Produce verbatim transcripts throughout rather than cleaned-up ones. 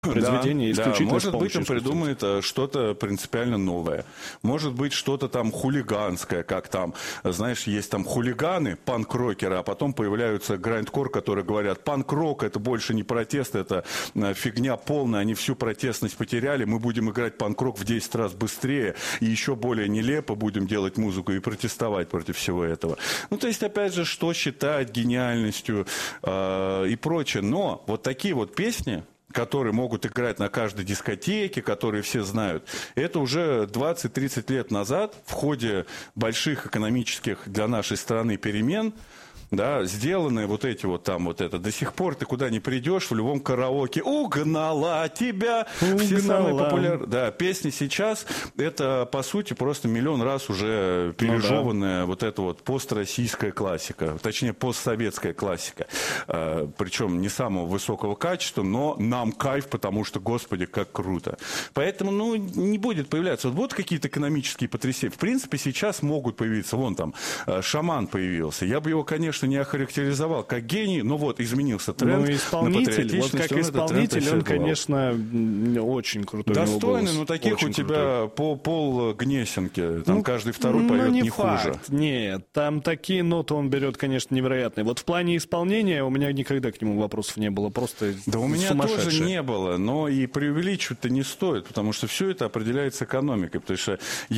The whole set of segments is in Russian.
произведение да, исключительно да, может с помощью быть, он придумает э, что-то принципиально новое. Может быть, что-то там хулиганское, как там, знаешь, есть там хулиганы, панк-рокеры, а потом появляются грайндкор, которые говорят, панк-рок это больше не протест, это э, фигня полная, они всю протестность потеряли, мы будем играть панк-рок в десять раз быстрее и еще более нелепо будем делать музыку и протестовать против всего этого. Ну, то есть, опять же, что считать гениальностью э, и прочее. Но вот такие вот песни, которые могут играть на каждой дискотеке, которые все знают. Это уже двадцать-тридцать лет назад в ходе больших экономических для нашей страны перемен, да, сделаны вот эти вот там вот это. До сих пор ты куда ни придешь, в любом караоке угнала тебя. Угнала. Все самые популярные. Да, песни сейчас, это, по сути, просто миллион раз уже пережеванная ну, да. вот эта вот построссийская классика. Точнее, постсоветская классика. А, причем не самого высокого качества, но нам кайф, потому что, господи, как круто. Поэтому, ну, не будет появляться. Вот будут какие-то экономические потрясения. В принципе, сейчас могут появиться. Вон там, Шаман появился. Я бы его, конечно, не охарактеризовал как гений, но вот изменился тренд. Ну, исполнитель, вот как он исполнитель, он, конечно, очень крутой. Достойный, но таких очень у тебя по пол Гнесинки, там ну, каждый второй поет ну, не, не факт. хуже. Нет, там такие ноты он берет, конечно, невероятные. Вот в плане исполнения у меня никогда к нему вопросов не было, просто да у меня тоже не было, но и преувеличивать-то не стоит, потому что все это определяется экономикой, потому что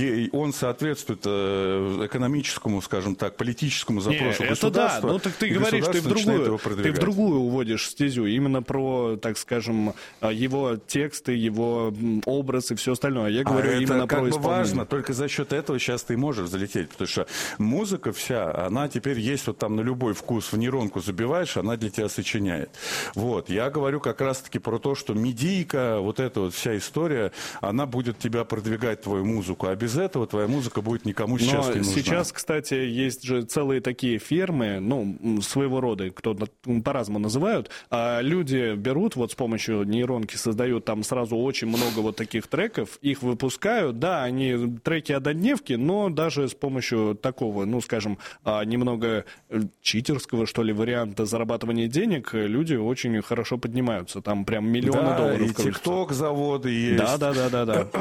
он соответствует экономическому, скажем так, политическому запросу не, государства. Да, ну так ты говоришь, ты в, другую, ты в другую уводишь стезю, именно про, так скажем, его тексты, его образ и все остальное. Я говорю а именно это как про бы исполнение. Важно, только за счет этого сейчас ты можешь залететь, потому что музыка вся, она теперь есть вот там на любой вкус, в нейронку забиваешь, она для тебя сочиняет. Вот, я говорю как раз-таки про то, что медийка, вот эта вот вся история, она будет тебя продвигать, твою музыку, а без этого твоя музыка будет никому сейчас Но не нужна. Сейчас, кстати, есть же целые такие фермы, ну, своего рода, кто по-разному называют, а люди берут вот с помощью нейронки, создают там сразу очень много вот таких треков, их выпускают, да, они треки однодневки, но даже с помощью такого, ну, скажем, немного читерского, что ли, варианта зарабатывания денег люди очень хорошо поднимаются, там прям миллионы да, долларов. И тикток-заводы есть. Да, да, да, да, да.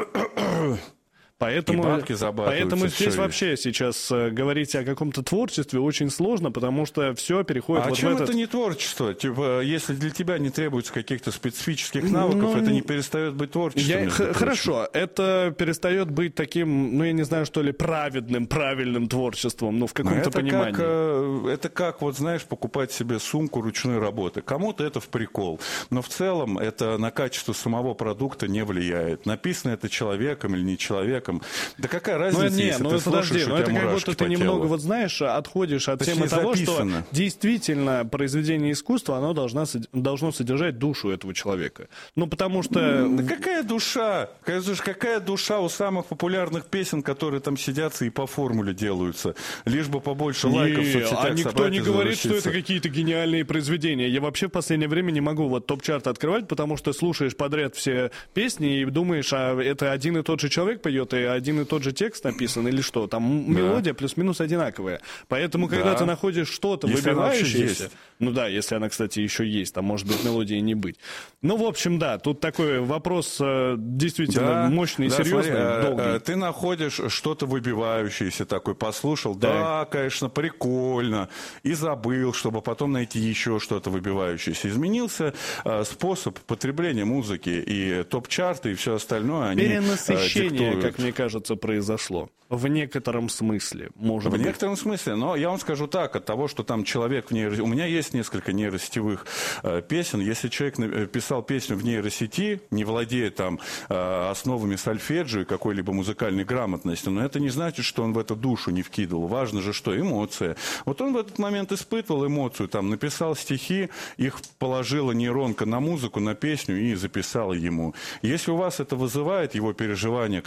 Поэтому, поэтому здесь вообще сейчас э, говорить о каком-то творчестве очень сложно, потому что все переходит а вот в чем этот... это не творчество? Типа, если для тебя не требуется каких-то специфических навыков, ну, это не перестает быть творчеством. Я... Хорошо, это перестает быть таким, ну, я не знаю, что ли, праведным, правильным творчеством, ну, в каком-то это понимании. Как, это как, вот, знаешь, покупать себе сумку ручной работы. Кому-то это в прикол, но в целом это на качество самого продукта не влияет. Написано это человеком или не человеком. Да какая разница, ну, не, если ну, ты подожди, слушаешь, ну, у это тебя как будто ты немного, вот знаешь, отходишь от Точнее, темы того, записано. Что действительно произведение искусства, оно должно, должно содержать душу этого человека. Ну, потому что... Да какая душа? Какая душа у самых популярных песен, которые там сидятся и по формуле делаются? Лишь бы побольше не, лайков в соцсетях. А никто не говорит, что это какие-то гениальные произведения. Я вообще в последнее время не могу вот топ-чарт открывать, потому что слушаешь подряд все песни и думаешь, а это один и тот же человек поет, и один и тот же текст написан, или что? Там да. мелодия плюс-минус одинаковая. Поэтому, когда да. ты находишь что-то если выбивающееся... Ну да, если она, кстати, еще есть, там может быть мелодии не быть. Ну, в общем, да, тут такой вопрос действительно да, мощный и да, серьезный, смотри, долгий. Ты находишь что-то выбивающееся такой, послушал, да. да, конечно, прикольно, и забыл, чтобы потом найти еще что-то выбивающееся. Изменился способ потребления музыки, и топ-чарты, и все остальное, они перенасыщение, как мне кажется, произошло. В некотором смысле, может в быть. В некотором смысле, но я вам скажу так, от того, что там человек в нейросети... У меня есть несколько нейросетевых э, песен. Если человек писал песню в нейросети, не владея там э, основами сольфеджио и какой-либо музыкальной грамотности, но это не значит, что он в эту душу не вкидывал. Важно же, что эмоция. Вот он в этот момент испытывал эмоцию, там, написал стихи, их положила нейронка на музыку, на песню и записала ему. Если у вас это вызывает его переживание какое-то,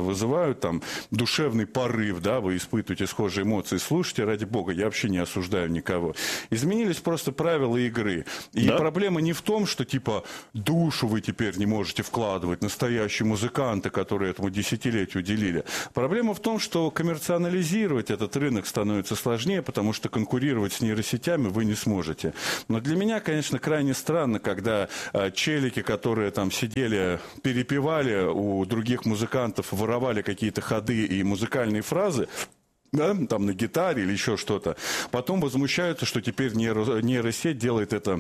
вызывают там душевный порыв, да, вы испытываете схожие эмоции, слушайте, ради бога, я вообще не осуждаю никого. Изменились просто правила игры. И да? проблема не в том, что типа душу вы теперь не можете вкладывать, настоящие музыканты, которые этому десятилетию уделили. Проблема в том, что коммерциализировать этот рынок становится сложнее, потому что конкурировать с нейросетями вы не сможете. Но для меня, конечно, крайне странно, когда э, челики, которые там сидели, перепевали у других музыкантов, воровали какие-то ходы и музыкальные фразы, да, там на гитаре или еще что-то, потом возмущаются, что теперь нейро, нейросеть делает это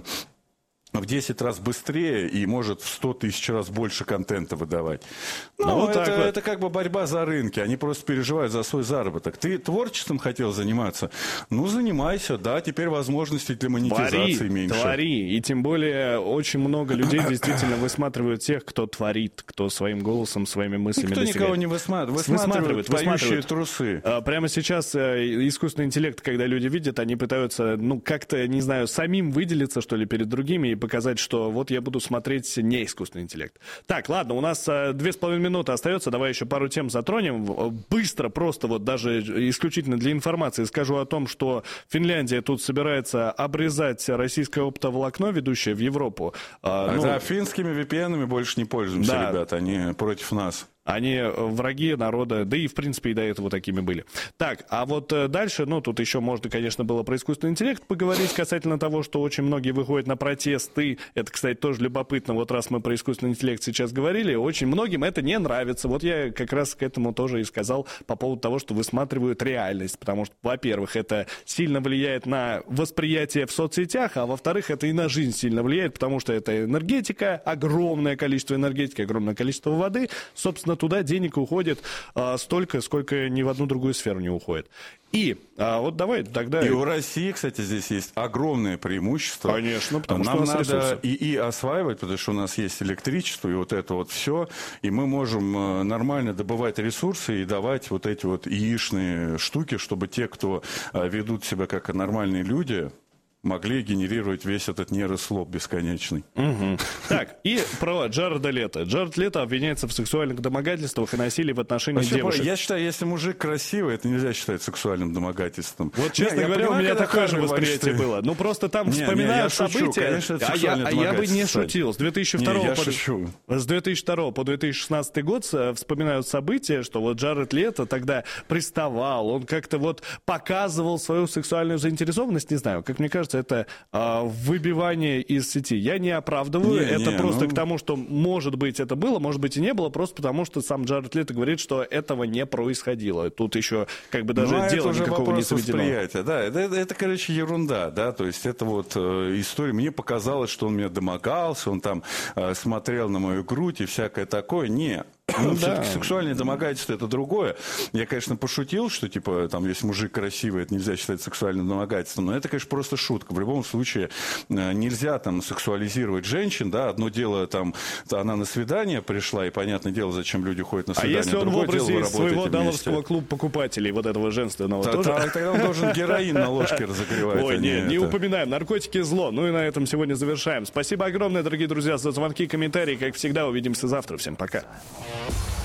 в десять раз быстрее и может в сто тысяч раз больше контента выдавать. Ну, ну вот это, вот. это как бы борьба за рынки. Они просто переживают за свой заработок. Ты творчеством хотел заниматься? Ну, занимайся, да, теперь возможностей для монетизации твори, меньше. Твори, и тем более очень много людей действительно высматривают тех, кто творит, кто своим голосом, своими мыслями Никто достигает. никого не высматривает. Высматривают, высматривают поющие трусы. Прямо сейчас искусственный интеллект, когда люди видят, они пытаются, ну, как-то, не знаю, самим выделиться, что ли, перед другими и показать, что вот я буду смотреть не искусственный интеллект. Так, ладно, у нас а, две с половиной минуты остается, давай еще пару тем затронем. Быстро, просто вот даже исключительно для информации скажу о том, что Финляндия тут собирается обрезать российское оптоволокно, ведущее в Европу. А, ну, да, финскими ви пи эн-ами больше не пользуемся, да. Ребята, они против нас. Они враги народа, да и, в принципе, и до этого такими были. Так, а вот дальше, ну, тут еще можно, конечно, было про искусственный интеллект поговорить касательно того, что очень многие выходят на протесты. Это, кстати, тоже любопытно. Вот раз мы про искусственный интеллект сейчас говорили, очень многим это не нравится. Вот я как раз к этому тоже и сказал по поводу того, что высматривают реальность. Потому что, во-первых, это сильно влияет на восприятие в соцсетях, а во-вторых, это и на жизнь сильно влияет, потому что это энергетика, огромное количество энергетики, огромное количество воды. Собственно, туда денег уходит а, столько, сколько ни в одну другую сферу не уходит. И а вот давай тогда... И у России, кстати, здесь есть огромное преимущество. Конечно, потому Нам что у нас надо и, и осваивать, потому что у нас есть электричество и вот это вот все, и мы можем нормально добывать ресурсы и давать вот эти вот яичные штуки, чтобы те, кто ведут себя как нормальные люди, могли генерировать весь этот нейрослоп бесконечный. Угу. Так, и про Джареда Лето. Джаред Лето обвиняется в сексуальных домогательствах и насилии в отношении Вообще, девушек. Я считаю, если мужик красивый, это нельзя считать сексуальным домогательством. Вот, честно не, говоря, понимаю, у меня такое же восприятие что... было. Ну, просто там не, вспоминают не, события. Шучу, конечно, а, я, а я бы не шутил. С две тысячи второго, не, по... С две тысячи второго по две тысячи шестнадцатый год вспоминают события, что вот Джаред Лето тогда приставал, он как-то вот показывал свою сексуальную заинтересованность, не знаю, как мне кажется, это а, выбивание из сети. Я не оправдываю, не, это не, просто ну... к тому, что может быть это было, может быть и не было, просто потому что сам Джаред Лето говорит, что этого не происходило. Тут еще как бы даже ну, дела никакого не заведено. Да, это, это, это, короче, ерунда, да, то есть это вот э, история. Мне показалось, что он меня домогался, он там э, смотрел на мою грудь и всякое такое. Не. Ну, все-таки да. Сексуальное домогательство – это другое. Я, конечно, пошутил, что, типа, там, если мужик красивый, это нельзя считать сексуальным домогательством, но это, конечно, просто шутка. В любом случае, нельзя, там, сексуализировать женщин, да, одно дело, там, она на свидание пришла, и, понятное дело, зачем люди ходят на свидание. А если он в образе своего далларского клуба покупателей, вот этого женственного, Т- тоже? Тогда он должен героин на ложке разогревать. Ой, не, не упоминаем, наркотики – зло. Ну и на этом сегодня завершаем. Спасибо огромное, дорогие друзья, за звонки и комментарии. Как всегда, увидимся завтра. Всем пока.